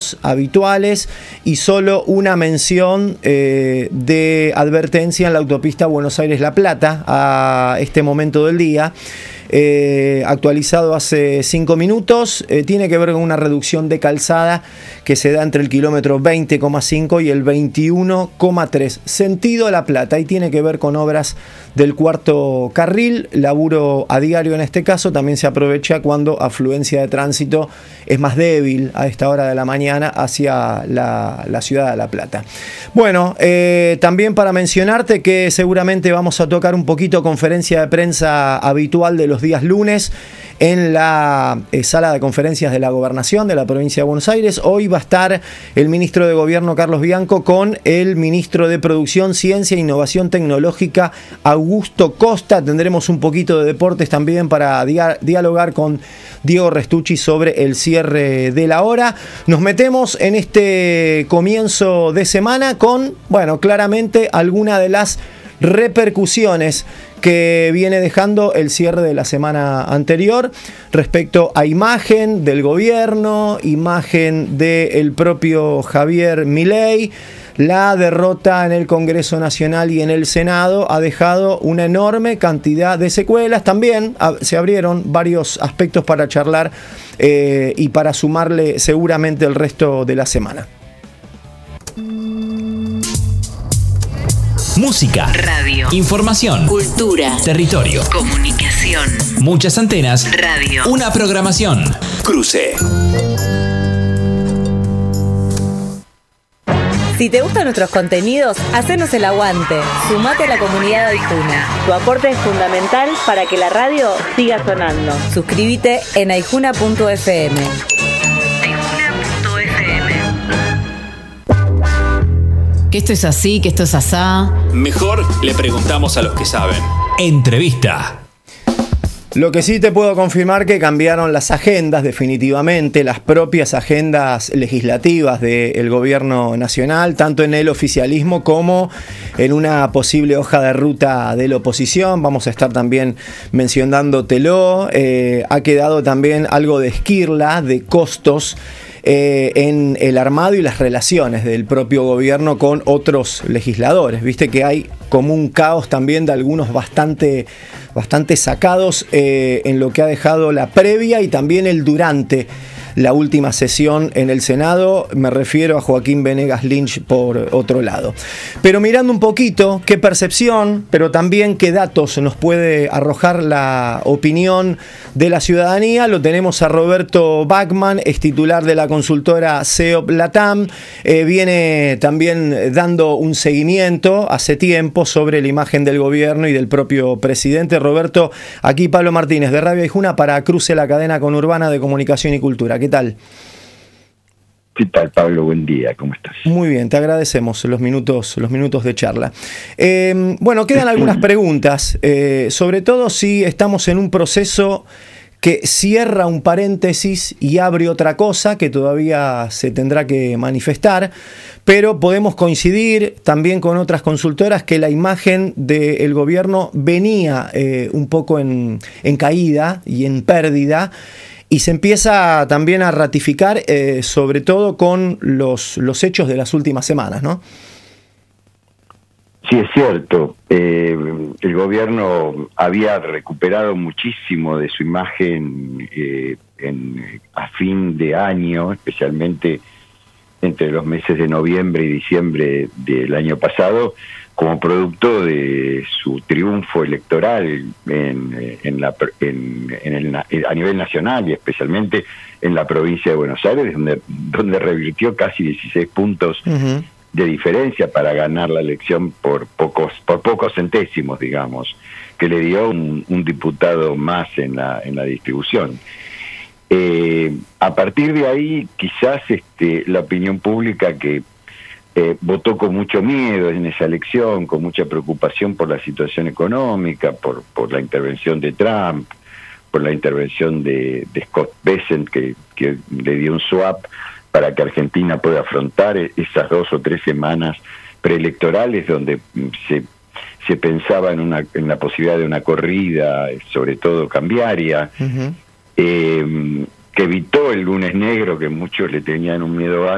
los habituales y solo una mención de advertencia en la autopista Buenos Aires-La Plata a este momento del día. Actualizado hace 5 minutos, tiene que ver con una reducción de calzada que se da entre el kilómetro 20,5 y el 21,3 sentido La Plata, y tiene que ver con obras del cuarto carril, laburo a diario en este caso. También se aprovecha cuando afluencia de tránsito es más débil a esta hora de la mañana hacia la ciudad de La Plata. Bueno, también para mencionarte que seguramente vamos a tocar un poquito conferencia de prensa habitual de los días lunes en la sala de conferencias de la Gobernación de la provincia de Buenos Aires. Hoy va a estar el ministro de Gobierno Carlos Bianco con el ministro de Producción, Ciencia e Innovación Tecnológica Augusto Costa. Tendremos un poquito de deportes también para dialogar con Diego Restucci sobre el cierre de la hora. Nos metemos en este comienzo de semana con, bueno, claramente alguna de las repercusiones que viene dejando el cierre de la semana anterior respecto a imagen del gobierno, imagen del propio Javier Milei. La derrota en el Congreso Nacional y en el Senado ha dejado una enorme cantidad de secuelas. También se abrieron varios aspectos para charlar y para sumarle seguramente el resto de la semana. Música, radio, información, cultura, territorio, comunicación, muchas antenas, radio, una programación. Cruce. Si te gustan nuestros contenidos, hacenos el aguante. Sumate a la comunidad de Aijuna. Tu aporte es fundamental para que la radio siga sonando. Suscríbete en aijuna.fm. Que esto es así, que esto es asá. Mejor le preguntamos a los que saben. Entrevista. Lo que sí te puedo confirmar que cambiaron las agendas definitivamente, las propias agendas legislativas del gobierno nacional, tanto en el oficialismo como en una posible hoja de ruta de la oposición. Vamos a estar también mencionándotelo. Ha quedado también algo de esquirla, de costos en el armado y las relaciones del propio gobierno con otros legisladores. Viste que hay como un caos también de algunos bastante sacados en lo que ha dejado la previa y también el durante la última sesión en el Senado. Me refiero a Joaquín Venegas Lynch por otro lado. Pero mirando un poquito qué percepción, pero también qué datos nos puede arrojar la opinión de la ciudadanía, lo tenemos a Roberto Bachmann, es titular de la consultora CEOP Latam. Viene también dando un seguimiento hace tiempo sobre la imagen del gobierno y del propio presidente. Roberto, aquí Pablo Martínez de Radio Aijuna para Cruce, la cadena conurbana de comunicación y cultura. ¿Qué tal? ¿Qué tal, Pablo? Buen día, ¿cómo estás? Muy bien, te agradecemos los minutos de charla. Bueno, quedan algunas preguntas, sobre todo si estamos en un proceso que cierra un paréntesis y abre otra cosa que todavía se tendrá que manifestar, pero podemos coincidir también con otras consultoras que la imagen del gobierno venía un poco en caída y en pérdida, y se empieza también a ratificar, sobre todo con los hechos de las últimas semanas, ¿no? Sí, es cierto. El gobierno había recuperado muchísimo de su imagen a fin de año, especialmente entre los meses de noviembre y diciembre del año pasado, como producto de su triunfo electoral a nivel nacional y especialmente en la provincia de Buenos Aires, donde revirtió casi 16 puntos de diferencia para ganar la elección por pocos centésimos, digamos, que le dio un diputado más en la distribución. A partir de ahí, quizás la opinión pública que votó con mucho miedo en esa elección, con mucha preocupación por la situación económica, por la intervención de Trump, por la intervención de Scott Bessent, que le dio un swap para que Argentina pueda afrontar esas 2 o 3 semanas preelectorales donde se pensaba en la posibilidad de una corrida, sobre todo cambiaria, que evitó el lunes negro que muchos le tenían un miedo